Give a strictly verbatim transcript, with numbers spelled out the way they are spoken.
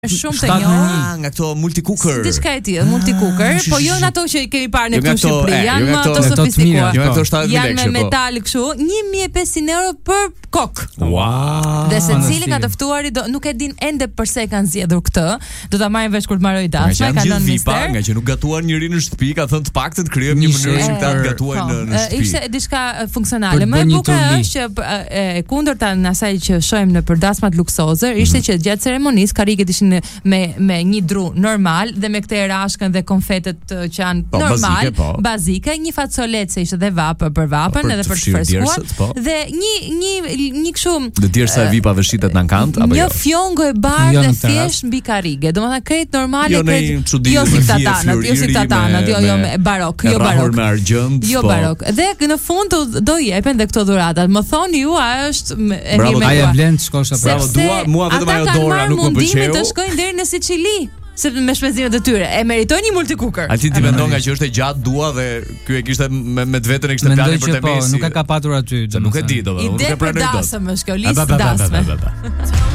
Shumë të njohur nga këto multi-cooker. Diçka e tillë, multi-cooker, po jo në ato që kemi parë në këtu në Shqipëri, janë më ato sofistikuar. Jo ato shtatëdhjetë lekë. Janë me metal kështu, një mijë e pesëqind euro për kok. Wow. Dhe secili nga të ftuari do nuk e din ende pse kanë zgjedhur këtë. Do ta marrin vesh kur të marroj dasma, ka lënë mister. Nga që nuk gatuan njëri në shtëpi, ka thënë të paktën të krijojmë një mënyrë që ta gatuajnë në shtëpi. Ishte diçka funksionale. Më e bukur është që e kundërta në asaj që shohim në për dasmat luksoze, ishte që gjatë ceremonisë karriget ishin me me një dru normal dhe me këtë rashkën dhe konfetet që janë po, normal, bazike, po. bazike, një fatsolet se ishte dhe vapër për vapën po, edhe për të freskuar po. dhe një një një kështu dhe djersa e vipave shitet në kant apo një jo. Një fjongo e bardhë dhe thjesht mbi karrige. Domethënë krejt normale, jo, krejt jo si tatanat, jo si tatanat, jo jo me barok, jo barok. Me argjend, jo po. barok. Dhe në fund do jepen dhe këto dhuratat. Më thoni ju, a është e mirë me ai e vlen shkosha bravo dua, mua vetëm ajo dora nuk më pëlqeu. Të shkojnë deri në Sicili. Se me shpenzimet e tyre e meritojnë një multi-cooker. Alti ti mendon nga që është e gjatë dua dhe ky e kishte me me vetën e kishte planin për të mesi. Po, nuk e ka patur aty. Nuk e di, do, nuk e pranoj dot. Ide për dasëm është kjo listë dasme.